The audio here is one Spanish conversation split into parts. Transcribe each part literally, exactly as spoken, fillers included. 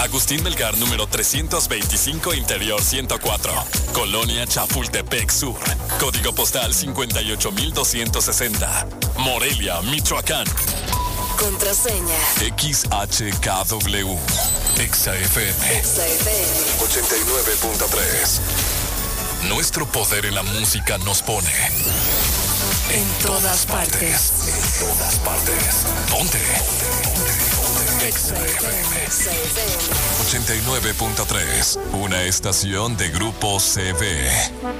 Agustín Melgar, número trescientos veinticinco, Interior ciento cuatro. Colonia Chapultepec Sur. Código postal cincuenta y ocho mil doscientos sesenta. Morelia, Michoacán. Contraseña X H K W. Exa F M. Exa F M ochenta y nueve punto tres. Nuestro poder en la música nos pone en todas partes. En todas partes. ¿Dónde? Exa F M ochenta y nueve punto tres. Una estación de Grupo C V.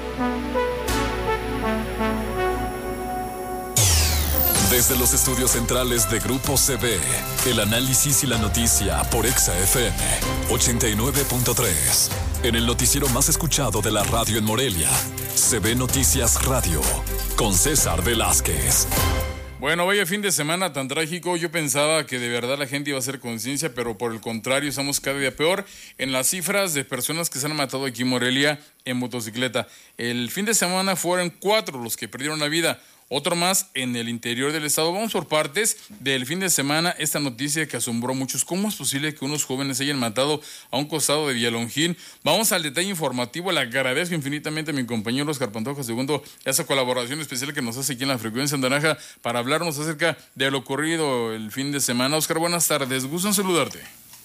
Desde los estudios centrales de Grupo C V, el análisis y la noticia por Exa F M ochenta y nueve punto tres. En el noticiero más escuchado de la radio en Morelia, C V Noticias Radio, con César Velázquez. Bueno, vaya fin de semana tan trágico. Yo pensaba que de verdad la gente iba a hacer conciencia, pero por el contrario, estamos cada día peor en las cifras de personas que se han matado aquí en Morelia en motocicleta. El fin de semana fueron cuatro los que perdieron la vida. Otro más en el interior del estado. Vamos por partes del fin de semana. Esta noticia que asombró a muchos. ¿Cómo es posible que unos jóvenes hayan matado a un costado de Villalongín? Vamos al detalle informativo. Le agradezco infinitamente a mi compañero Oscar Pantoja segundo esa colaboración especial que nos hace aquí en la Frecuencia Naranja para hablarnos acerca de lo ocurrido el fin de semana. Oscar, buenas tardes. Gusto en saludarte.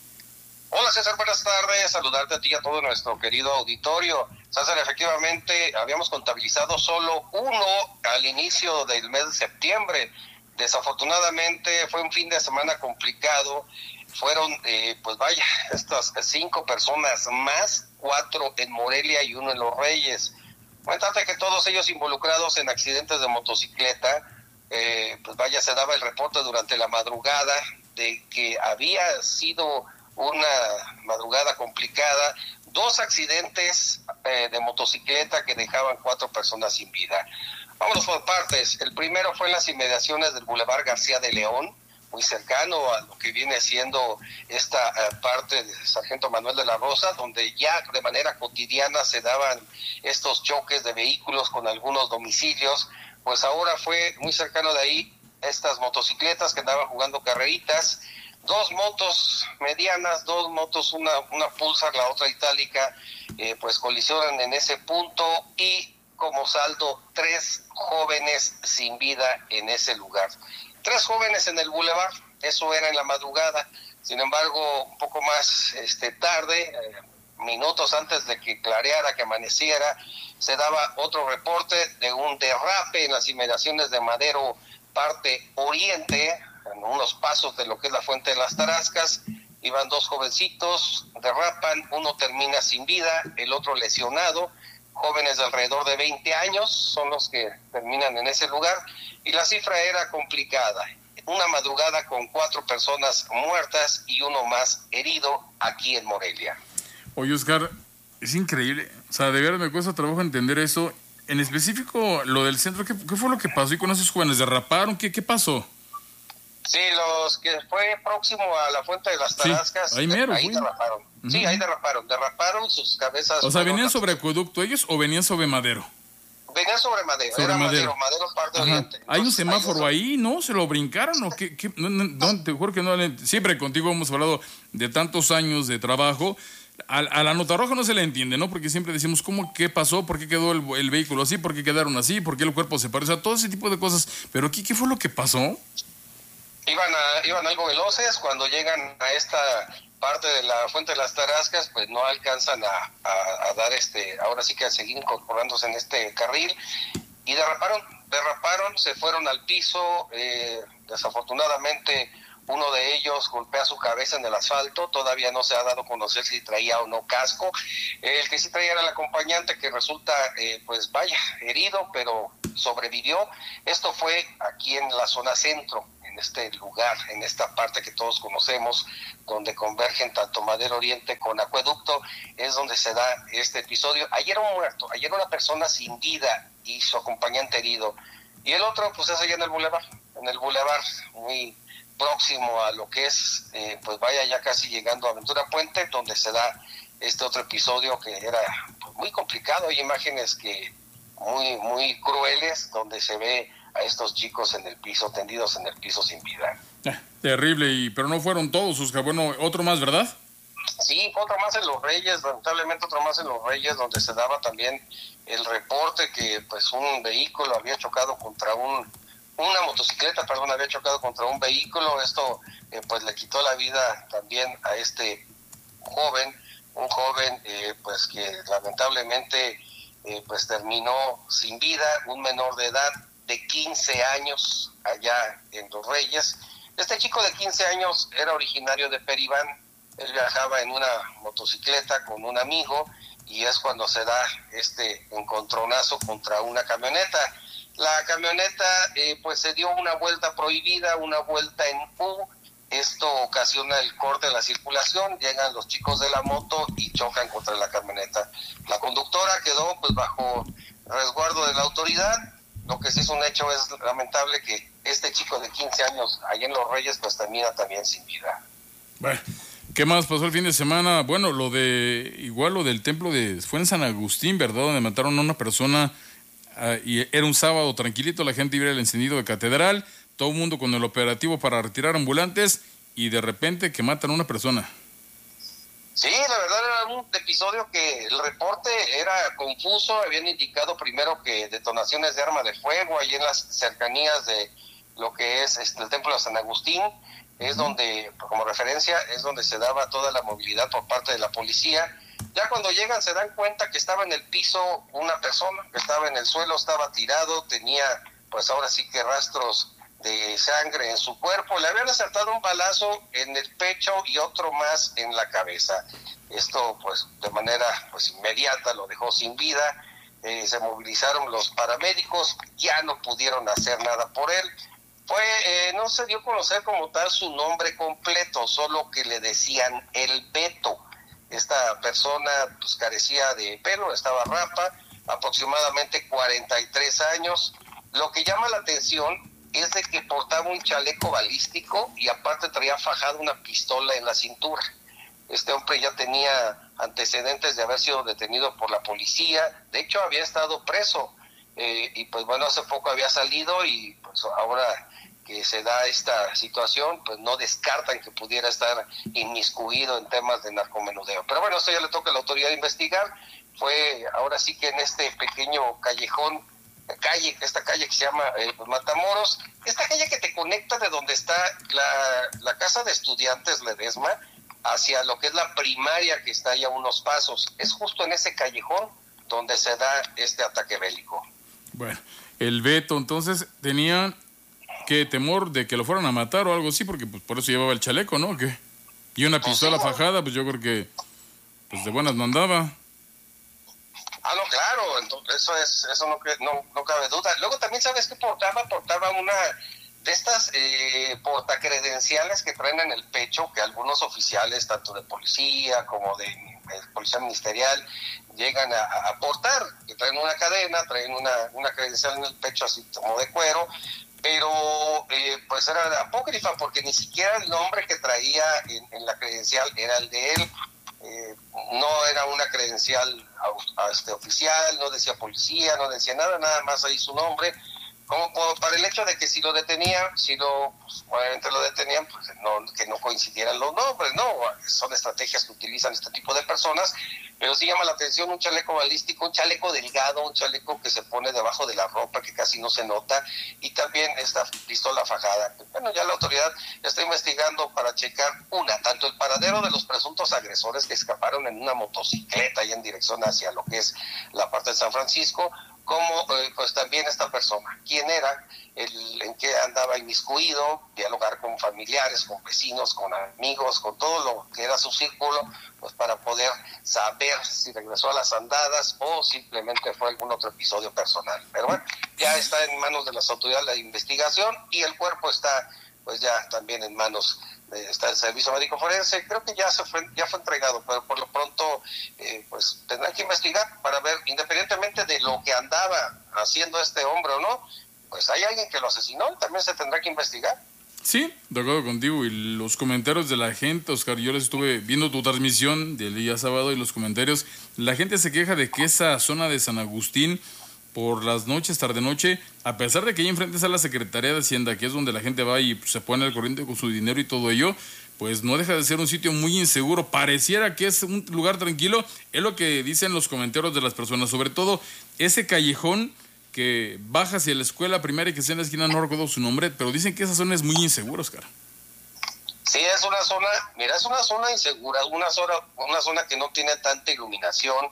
Hola César, buenas tardes, saludarte a ti y a todo nuestro querido auditorio. César, efectivamente habíamos contabilizado solo uno al inicio del mes de septiembre. Desafortunadamente fue un fin de semana complicado, fueron eh, pues vaya, estas cinco personas más, cuatro en Morelia y uno en Los Reyes. Cuéntate que todos ellos involucrados en accidentes de motocicleta, eh, pues vaya, se daba el reporte durante la madrugada de que había sido una madrugada complicada, dos accidentes eh, de motocicleta que dejaban cuatro personas sin vida. Vámonos por partes. El primero fue en las inmediaciones del Boulevard García de León, muy cercano a lo que viene siendo esta uh, parte de Sargento Manuel de la Rosa, donde ya de manera cotidiana se daban estos choques de vehículos con algunos domicilios. Pues ahora fue muy cercano de ahí estas motocicletas que andaban jugando carreritas. Dos motos medianas, dos motos, una, una Pulsar, la otra itálica, eh, pues colisionan en ese punto y como saldo, tres jóvenes sin vida en ese lugar. Tres jóvenes en el bulevar, eso era en la madrugada. Sin embargo, un poco más este, tarde, eh, minutos antes de que clareara, que amaneciera, se daba otro reporte de un derrape en las inmediaciones de Madero, parte oriente, en unos pasos de lo que es la Fuente de las Tarascas. Iban dos jovencitos, derrapan, uno termina sin vida, el otro lesionado, jóvenes de alrededor de veinte años son los que terminan en ese lugar, y la cifra era complicada, una madrugada con cuatro personas muertas y uno más herido aquí en Morelia. Oye, Oscar, es increíble, o sea, de verdad me cuesta trabajo entender eso, en específico lo del centro. ¿qué, qué fue lo que pasó y con esos jóvenes? ¿Derraparon? ¿Qué, qué pasó? Sí, los que fue próximo a la Fuente de las Tarascas, sí, ahí, mero, ahí derraparon. Uh-huh. Sí, ahí derraparon, derraparon sus cabezas. O sea, ¿venían sobre acueducto ellos o venían sobre Madero? Venían sobre Madero, sobre era Madero, Madero, Madero parte oriente. Hay un semáforo ahí, ahí, ¿no? ¿Se lo brincaron o qué? qué? No, no, no, te juro que no. Siempre contigo hemos hablado de tantos años de trabajo. A, a la nota roja no se le entiende, ¿no? Porque siempre decimos, ¿cómo, qué pasó? ¿Por qué quedó el, el vehículo así? ¿Por qué quedaron así? ¿Por qué el cuerpo se paró? O sea, todo ese tipo de cosas. Pero aquí, ¿qué fue lo que pasó? Iban, a, iban algo veloces, cuando llegan a esta parte de la Fuente de las Tarascas, pues no alcanzan a, a, a dar este, ahora sí que a seguir incorporándose en este carril, y derraparon, derraparon, se fueron al piso, eh, desafortunadamente uno de ellos golpea su cabeza en el asfalto, todavía no se ha dado a conocer si traía o no casco, el que sí traía era el acompañante, que resulta, eh, pues vaya, herido, pero sobrevivió. Esto fue aquí en la zona centro, en este lugar, en esta parte que todos conocemos, donde convergen tanto Madero Oriente con Acueducto, es donde se da este episodio. Ayer un muerto, ayer una persona sin vida y su acompañante herido, y el otro pues es allá en el bulevar, en el bulevar muy próximo a lo que es, eh, pues vaya ya casi llegando a Aventura Puente, donde se da este otro episodio que era pues, muy complicado. Hay imágenes que muy, muy crueles, donde se ve a estos chicos en el piso, tendidos en el piso sin vida. Eh, terrible, y pero no fueron todos, Oscar. Bueno, otro más, ¿verdad? Sí, otro más en Los Reyes, lamentablemente otro más en Los Reyes, donde se daba también el reporte que pues un vehículo había chocado contra un, una motocicleta, perdón, había chocado contra un vehículo. Esto eh, pues le quitó la vida también a este joven, un joven eh, pues que lamentablemente eh, pues terminó sin vida, un menor de edad de quince años allá en Los Reyes. Este chico de quince años era originario de Peribán. Él viajaba en una motocicleta con un amigo y es cuando se da este encontronazo contra una camioneta. La camioneta eh, pues se dio una vuelta prohibida, una vuelta en U. Esto ocasiona el corte de la circulación, llegan los chicos de la moto y chocan contra la camioneta. La conductora quedó pues bajo resguardo de la autoridad. Lo que sí es un hecho es lamentable que este chico de quince años allá en Los Reyes pues termina también sin vida. Bueno, ¿qué más pasó el fin de semana? Bueno, lo de, igual lo del templo de, fue en San Agustín, ¿verdad? Donde mataron a una persona uh, y era un sábado tranquilito, la gente iba al encendido de catedral, todo el mundo con el operativo para retirar ambulantes y de repente que matan a una persona. Sí, la verdad era un episodio que el reporte era confuso. Habían indicado primero que detonaciones de arma de fuego ahí en las cercanías de lo que es este, el templo de San Agustín. Es donde, como referencia, es donde se daba toda la movilidad por parte de la policía. Ya cuando llegan se dan cuenta que estaba en el piso una persona, que estaba en el suelo, estaba tirado, tenía pues ahora sí que rastros de sangre en su cuerpo. Le habían acertado un balazo en el pecho y otro más en la cabeza. Esto pues de manera pues inmediata lo dejó sin vida. Eh, se movilizaron los paramédicos, ya no pudieron hacer nada por él. Fue, eh, no se dio a conocer como tal su nombre completo, solo que le decían el Beto. Esta persona pues carecía de pelo, estaba rapa, aproximadamente cuarenta y tres años. Lo que llama la atención es de que portaba un chaleco balístico y aparte traía fajada una pistola en la cintura. Este hombre ya tenía antecedentes de haber sido detenido por la policía, de hecho había estado preso. Eh, y pues bueno, hace poco había salido y pues ahora que se da esta situación, pues no descartan que pudiera estar inmiscuido en temas de narcomenudeo. Pero bueno, esto ya le toca a la autoridad investigar. Fue ahora sí que en este pequeño callejón, calle, esta calle que se llama eh, Matamoros, esta calle que te conecta de donde está la, la casa de estudiantes Ledesma hacia lo que es la primaria que está ahí a unos pasos. Es justo en ese callejón donde se da este ataque bélico. Bueno, el Beto, entonces, tenía que temor de que lo fueran a matar o algo así, porque pues por eso llevaba el chaleco, ¿no? ¿Qué? Y una pistola fajada, pues yo creo que pues de buenas no andaba. Ah, no, claro, entonces eso es, eso no, no, no cabe duda. Luego también, ¿sabes qué portaba? Portaba una de estas eh, portacredenciales que traen en el pecho, que algunos oficiales, tanto de policía como de eh, policía ministerial, llegan a, a portar, que traen una cadena, traen una, una credencial en el pecho así como de cuero, pero eh, pues era apócrifa porque ni siquiera el nombre que traía en, en la credencial era el de él. Eh, no era una credencial a, a este oficial, no decía policía, no decía nada, nada más ahí su nombre, como, como para el hecho de que si lo detenían, si lo, pues, obviamente lo detenían, pues no, que no coincidieran los nombres, no, son estrategias que utilizan este tipo de personas, pero sí llama la atención un chaleco balístico, un chaleco delgado, un chaleco que se pone debajo de la ropa, que casi no se nota, y también esta pistola fajada. Bueno, ya la autoridad está investigando para checar, una, tanto el paradero de los presuntos agresores que escaparon en una motocicleta y en dirección hacia lo que es la parte de San Francisco, como eh, pues también esta persona, quién era, el, en qué andaba inmiscuido, dialogar con familiares, con vecinos, con amigos, con todo lo que era su círculo, pues para poder saber si regresó a las andadas o simplemente fue algún otro episodio personal. Pero bueno, ya está en manos de las autoridades la investigación y el cuerpo está pues ya también en manos de, está el servicio médico forense. Creo que ya se fue, ya fue entregado, pero por lo pronto eh, pues tendrán que investigar para ver, independientemente de lo que andaba haciendo este hombre o no, pues hay alguien que lo asesinó y también se tendrá que investigar. Sí, de acuerdo contigo. Y los comentarios de la gente, Oscar, yo les estuve viendo tu transmisión del día sábado y los comentarios, la gente se queja de que esa zona de San Agustín, por las noches, tarde-noche, a pesar de que ahí enfrente está la Secretaría de Hacienda, que es donde la gente va y se pone al corriente con su dinero y todo ello, pues no deja de ser un sitio muy inseguro. Pareciera que es un lugar tranquilo, es lo que dicen los comentarios de las personas, sobre todo ese callejón que baja hacia la escuela primaria que está en la esquina, no recuerdo su nombre, pero dicen que esa zona es muy insegura, Oscar. Sí, es una zona, mira, es una zona insegura, una zona, una zona que no tiene tanta iluminación,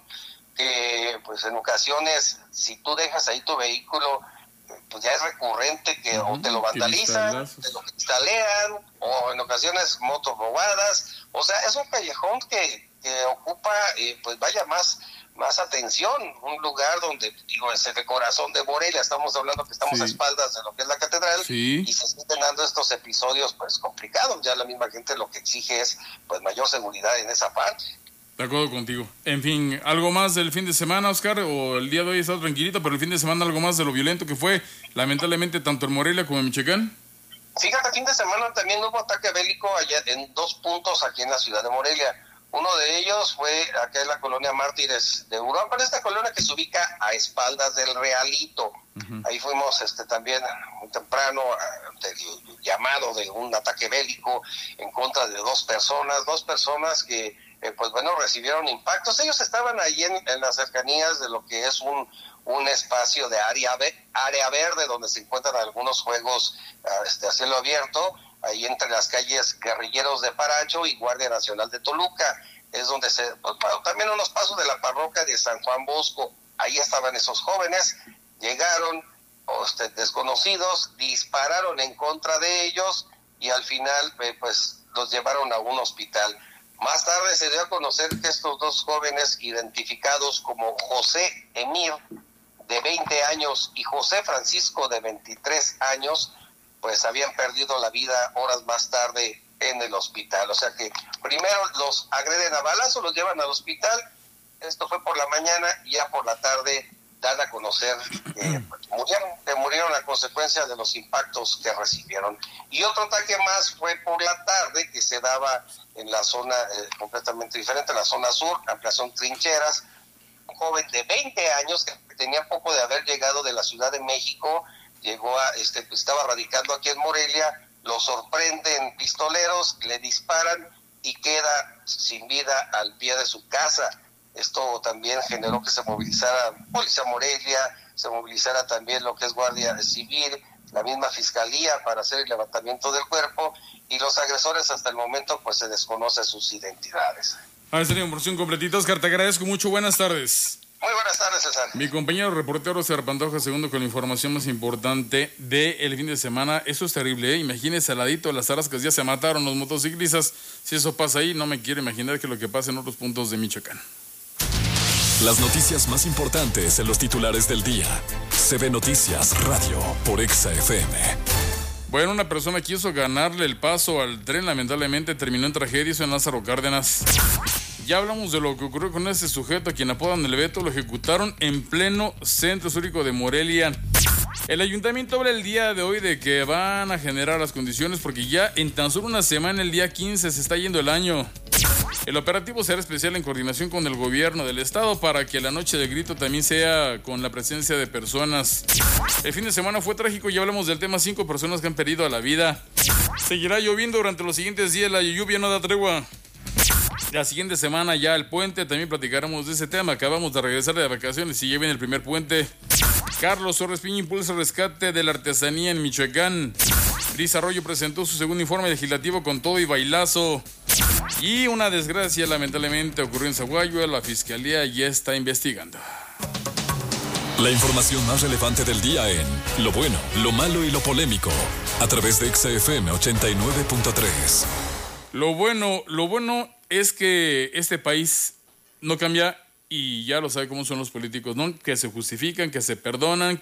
que pues en ocasiones, si tú dejas ahí tu vehículo, pues ya es recurrente que uh-huh, o te lo vandalizan, te lo instalean, o en ocasiones motos robadas. O sea, es un callejón que, que ocupa, eh, pues vaya, más más atención, un lugar donde, digo, es el corazón de Morelia, estamos hablando que estamos sí. a espaldas de lo que es la catedral, sí. y se están dando estos episodios pues complicados. Ya la misma gente lo que exige es pues mayor seguridad en esa parte. De acuerdo contigo. En fin, ¿algo más del fin de semana, Oscar? ¿O el día de hoy está tranquilito, pero el fin de semana algo más de lo violento que fue, lamentablemente, tanto en Morelia como en Michoacán? Fíjate, fin de semana también hubo ataque bélico allá en dos puntos aquí en la ciudad de Morelia. Uno de ellos fue acá en la colonia Mártires de Europa, esta colonia que se ubica a espaldas del Realito. Uh-huh. Ahí fuimos este también muy temprano ante el llamado de un ataque bélico en contra de dos personas, dos personas que eh, pues bueno recibieron impactos. Ellos estaban ahí en, en las cercanías de lo que es un un espacio de área área verde donde se encuentran algunos juegos este, a cielo abierto, ahí entre las calles Guerrilleros de Paracho y Guardia Nacional de Toluca. Es donde se, pues, también unos pasos de la parroquia de San Juan Bosco, ahí estaban esos jóvenes, llegaron este, desconocidos, dispararon en contra de ellos y al final eh, pues los llevaron a un hospital. Más tarde se dio a conocer que estos dos jóvenes, identificados como José Emir, de veinte años, y José Francisco, de veintitrés años, pues habían perdido la vida horas más tarde en el hospital. O sea que primero los agreden a balazos, los llevan al hospital, esto fue por la mañana, y ya por la tarde dan a conocer que pues, murieron, que murieron a consecuencia de los impactos que recibieron. Y otro ataque más fue por la tarde, que se daba en la zona eh, completamente diferente, en la zona sur, ampliación Trincheras. Un joven de veinte años que tenía poco de haber llegado de la Ciudad de México, llegó a, este, pues, estaba radicando aquí en Morelia, lo sorprenden pistoleros, le disparan y queda sin vida al pie de su casa. Esto también generó que se movilizara Policía Morelia, se movilizara también lo que es Guardia Civil, la misma Fiscalía para hacer el levantamiento del cuerpo, y los agresores hasta el momento pues se desconocen sus identidades. A ver, sería una porción completita, Oscar, te agradezco mucho, buenas tardes. Muy buenas tardes, César. Mi compañero reportero Oscar Pantoja segundo con la información más importante del fin de semana. Eso es terrible, ¿eh? Imagínese al ladito de las Tarascas, ya se mataron los motociclistas. Si eso pasa ahí, no me quiero imaginar que lo que pasa en otros puntos de Michoacán. Las noticias más importantes en los titulares del día. C B Noticias Radio por Exa F M. Bueno, una persona quiso ganarle el paso al tren, lamentablemente terminó en tragedia, eso en Lázaro Cárdenas. Ya hablamos de lo que ocurrió con ese sujeto a quien apodan el Beto, lo ejecutaron en pleno centro histórico de Morelia. El ayuntamiento habla el día de hoy de que van a generar las condiciones porque ya en tan solo una semana, el día quince, se está yendo el año. El operativo será especial en coordinación con el gobierno del estado para que la noche del grito también sea con la presencia de personas. El fin de semana fue trágico, ya hablamos del tema, cinco personas que han perdido la vida. Seguirá lloviendo durante los siguientes días, la lluvia no da tregua. La siguiente semana ya el puente, también platicaremos de ese tema. Acabamos de regresar de vacaciones y ya viene el primer puente. Carlos Torres Piña impulsa el rescate de la artesanía en Michoacán. Cris Arroyo presentó su segundo informe legislativo con todo y bailazo. Y una desgracia lamentablemente ocurrió en Zaguayo, la fiscalía ya está investigando. La información más relevante del día en Lo Bueno, Lo Malo y Lo Polémico, a través de Exa F M ochenta y nueve punto tres. Lo bueno, lo bueno es que este país no cambia y ya lo sabe cómo son los políticos, ¿no? Que se justifican, que se perdonan, que